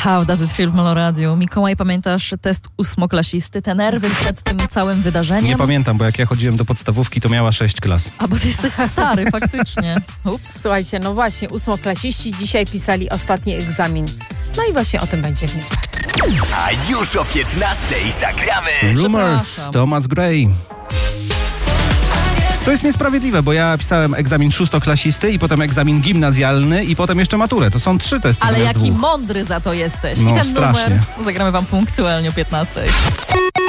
How does it feel w Meloradiu? Mikołaj, pamiętasz test ósmoklasisty? Te nerwy przed tym całym wydarzeniem? Nie pamiętam, bo jak ja chodziłem do podstawówki, to miała 6 klas. A bo ty jesteś stary, faktycznie. Ups. Słuchajcie, no właśnie, ósmoklasiści dzisiaj pisali ostatni egzamin. No i właśnie o tym będzie w newsach. A już o 15:00 zagramy. Rumors, Thomas Gray. To jest niesprawiedliwe, bo ja pisałem egzamin szóstoklasisty i potem egzamin gimnazjalny i potem jeszcze maturę. To są 3 testy. Ale zamiast jaki 2. mądry za to jesteś. No, I ten strasznie. numer zagramy wam punktualnie o 15:00.